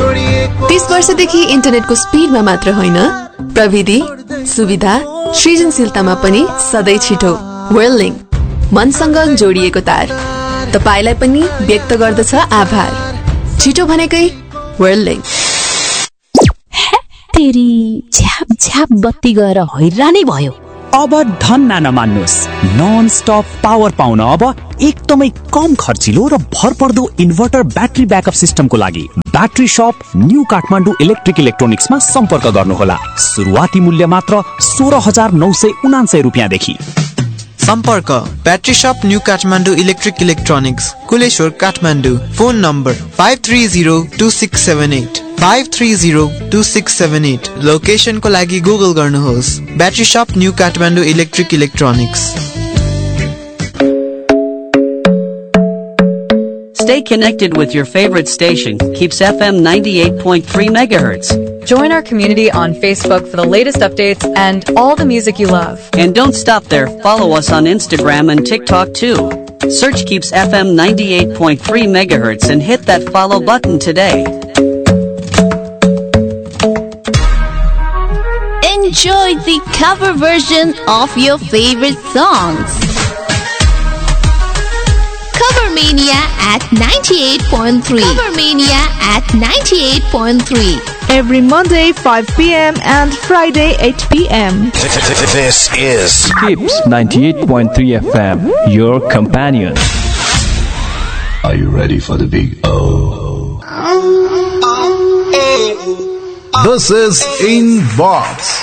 30 वर्षदेखि इन्टरनेटको स्पिडमा मात्र होइन, प्रविधि, सुविधा, सृजनशीलतामा पनि सधैँ छिटो। वर्ल्डलिंक, मनसँग जोडिएको तार। तपाईलाई पनि व्यक्त गर्दछ आभार। छिटो भनेकै वर्ल्डलिंक। तेरी झ्याप झ्याप बत्ती गएर हैरानै भयो। अब धन्ना नमान्नुस्, नन स्टप पावर पाउन अब एकदमै कम खर्चिलो र भरपर्दो इन्भर्टर ब्याट्री ब्याकअप सिस्टमको लागि ब्याट्री शप न्यू काठमाडौँ इलेक्ट्रिक इलेक्ट्रोनिक्समा सम्पर्क गर्नुहोला। सुरुवाती मूल्य मात्र 16,999 रुपियाँदेखि। सम्पर्क ब्याट्री शप new Kathmandu electric electronics, Kuleshwar Kathmandu. Phone number 5302678 5302678। लोकेसनको लागि गुगल गर्नुहोस् ब्याट्री शप new Kathmandu electric electronics. Stay connected with your favorite station, Keeps FM 98.3 MHz. Join our community on Facebook for the latest updates and all the music you love. And don't stop there. Follow us on Instagram and TikTok too. Search Keeps FM 98.3 MHz and hit that follow button today. Enjoy the cover version of your favorite songs. Covermania at 98.3. Covermania at 98.3. Every Monday 5 p.m. and Friday 8 p.m. This is Keeps 98.3 FM, your companion. Are you ready for the big O? This is In Box.